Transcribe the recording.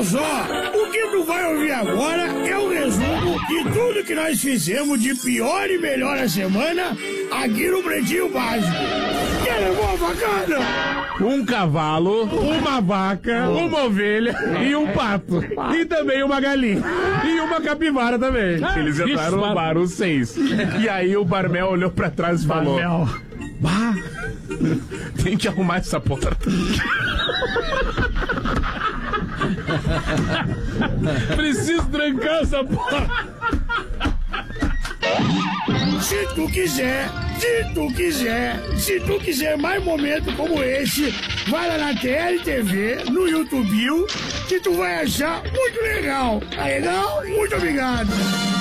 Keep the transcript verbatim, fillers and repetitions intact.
só, o que tu vai ouvir agora é o resumo de tudo que nós fizemos de pior e melhor a semana aqui no Pretinho Básico. Que levou a facada? Um cavalo, uma vaca, uma ovelha e um pato. E também uma galinha. E uma capivara também. Eles entraram no bar, os seis. E aí o Barmel olhou pra trás e falou: Bah, tem que arrumar essa porta. Preciso trancar essa porta. Se tu quiser, se tu quiser, se tu quiser mais momentos como esse, vai lá na T L T V, no YouTube, que tu vai achar muito legal. Tá legal? Muito obrigado.